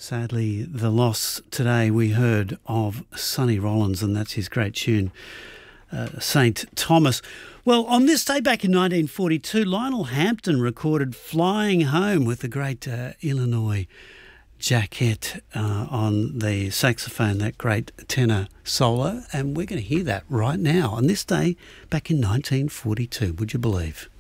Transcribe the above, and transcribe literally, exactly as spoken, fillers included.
Sadly, the loss today we heard of Sonny Rollins, and that's his great tune, uh, Saint Thomas. Well, on this day back in nineteen forty-two, Lionel Hampton recorded Flying Home with the great uh, Illinois Jacquet uh, on the saxophone, that great tenor solo, and we're going to hear that right now on this day back in nineteen forty-two, would you believe?